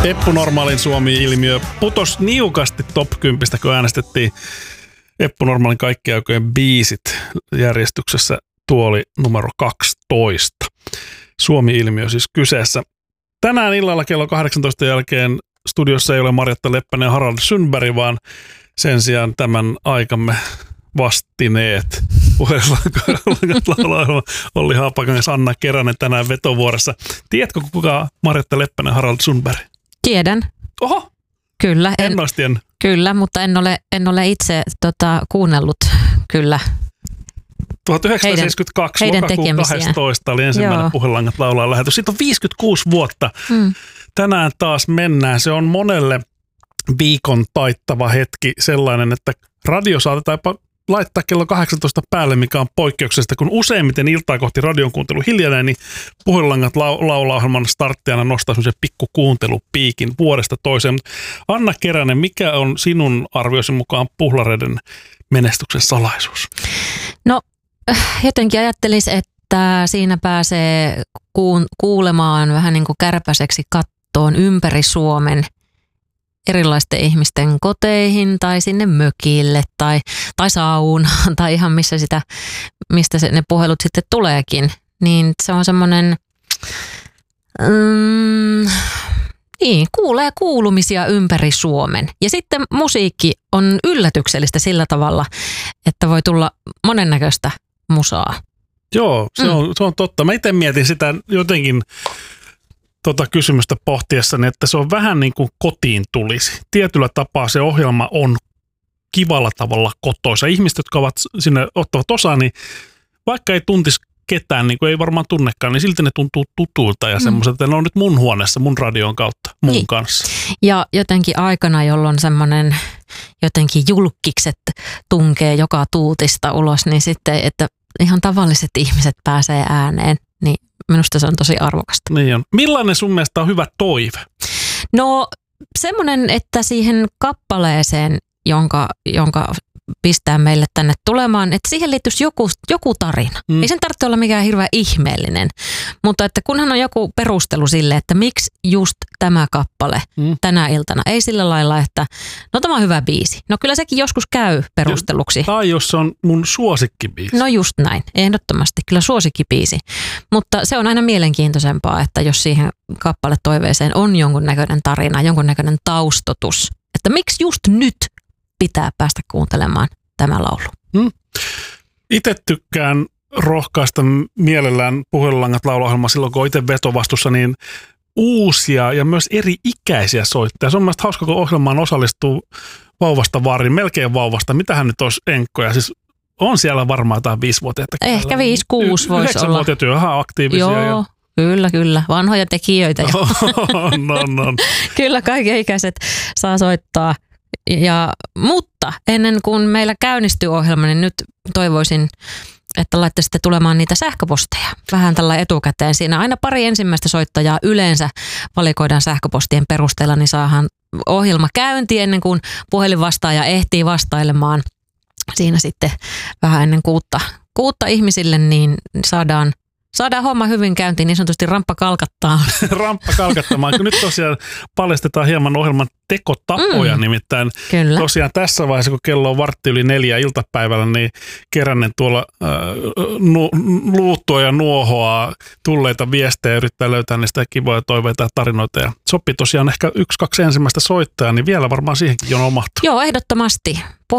Eppu Normaalin Suomi-ilmiö putos niukasti top 10, kun äänestettiin Eppu Normaalin kaikkien aikojen biisit järjestyksessä tuoli numero 12. Suomi-ilmiö siis kyseessä. Tänään illalla kello 18 jälkeen studiossa ei ole Marjatta Leppänen ja Harald Sundberg, vaan sen sijaan tämän aikamme vastineet. Puheenjohtaja Olli Haapakangas, Anna Keränen tänään vetovuorossa. Tiedätkö, kuka Marjatta Leppänen ja Harald Sundberg? Tiedän. Oho! Kyllä. Kyllä, mutta en ole itse kuunnellut kyllä. 1972 lokakuun 12 oli ensimmäinen Puhelangat laulaa lähetys. Siitä on 56 vuotta. Tänään taas mennään. Se on monelle viikon taittava hetki sellainen, että radio saatetaan laittaa kello 18 päälle, mikä on poikkeuksesta, kun useimmiten iltaa kohti radion kuuntelu hiljenee, niin Puhelangat laulaa-ohjelman starttiana nostaa semmoisen pikkukuuntelupiikin vuodesta toiseen. Anna Keränen, mikä on sinun arvioisi mukaan Puhlareiden menestyksen salaisuus? No, jotenkin ajattelisin, että siinä pääsee kuulemaan vähän niin kuin kärpäseksi kattoon ympäri Suomen erilaisten ihmisten koteihin tai sinne mökille tai saunaan tai ihan mistä ne puhelut sitten tuleekin. Niin se on semmoinen, kuulee kuulumisia ympäri Suomen. Ja sitten musiikki on yllätyksellistä sillä tavalla, että voi tulla monennäköistä musaa. Joo, se on totta. Mä itse mietin sitä jotenkin kysymystä pohtiessani, että se on vähän niin kuin kotiin tulisi. Tietyllä tapaa se ohjelma on kivalla tavalla kotoisa. Ihmiset, jotka ovat sinne ottavat osaa, niin vaikka ei tuntisi ketään, niin kuin ei varmaan tunnekaan, niin silti ne tuntuu tutuilta ja semmoiset, että ne on nyt mun huoneessa, mun radion kautta, mun kanssa. Ja jotenkin aikana, jolloin semmoinen jotenkin julkkikset tunkee joka tuutista ulos, niin sitten, että ihan tavalliset ihmiset pääsee ääneen, niin minusta se on tosi arvokasta. Niin on. Millainen sun mielestä on hyvä toive? No semmoinen, että siihen kappaleeseen, jonka pistää meille tänne tulemaan, että siihen liittyisi joku tarina. Ei sen tarvitse olla mikään hirveän ihmeellinen, mutta että kunhan on joku perustelu sille, että miksi just tämä kappale tänä iltana. Ei sillä lailla, että no tämä on hyvä biisi. No kyllä sekin joskus käy perusteluksi. Tai jos se on mun suosikkibiisi. No just näin, ehdottomasti. Kyllä suosikkibiisi. Mutta se on aina mielenkiintoisempaa, että jos siihen kappaletoiveeseen on jonkunnäköinen tarina, jonkunnäköinen taustotus. Että miksi just nyt pitää päästä kuuntelemaan tämä laulu. Itse tykkään rohkaista mielellään Puhelangat lauluohjelmaa silloin, kun on itse vetovastuussa, niin uusia ja myös eri ikäisiä soittajia. Se on mielestäni hauska, kun ohjelmaan osallistuu vauvasta vaariin, melkein vauvasta. Mitähän nyt olisi enkkoja? Siis on siellä varmaan jotain 5-vuotiaita. Ehkä 5-6 voisi olla. 9-vuotiaat on ihan aktiivisia. Joo. Kyllä. Vanhoja tekijöitä. On. Kyllä kaiken ikäiset saa soittaa. Mutta ennen kuin meillä käynnistyy ohjelma, niin nyt toivoisin, että laittaisitte tulemaan niitä sähköposteja vähän tällä etukäteen. Siinä aina pari ensimmäistä soittajaa yleensä valikoidaan sähköpostien perusteella, niin saadaan ohjelma käyntiin ennen kuin puhelinvastaaja ehtii vastailemaan. Siinä sitten vähän ennen kuutta ihmisille, niin saadaan homma hyvin käyntiin, niin sanotusti ramppa kalkattaa. Ramppa kalkattamaan. Nyt tosiaan paljastetaan hieman ohjelman tekotapoja, nimittäin kyllä. Tosiaan tässä vaiheessa, kun kello on 4:15 iltapäivällä, niin Keränen tuolla luuttua ja nuohoaa tulleita viestejä, yrittää löytää niistä kivoja toiveita ja tarinoita. Ja sopii tosiaan ehkä 1-2 ensimmäistä soittajaa, niin vielä varmaan siihenkin jono mahtuu. Joo, ehdottomasti.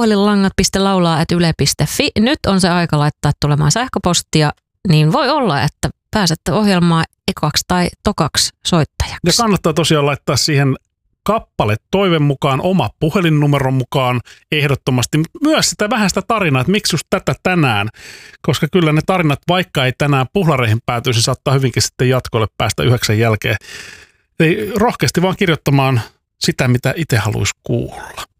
Puhelinlangat.laulaa@yle.fi. Nyt on se aika laittaa tulemaan sähköpostia. Niin voi olla, että pääsette ohjelmaan ekaksi tai tokaksi soittajaksi. Ja kannattaa tosiaan laittaa siihen kappale toiveen mukaan, oma puhelinnumeron mukaan ehdottomasti. Myös vähän sitä tarinaa, että miksi just tätä tänään. Koska kyllä ne tarinat, vaikka ei tänään Puhlareihin päätyisi, saattaa hyvinkin sitten jatkolle päästä 9 jälkeen. Eli rohkeasti vaan kirjoittamaan sitä, mitä itse haluaisi kuulla.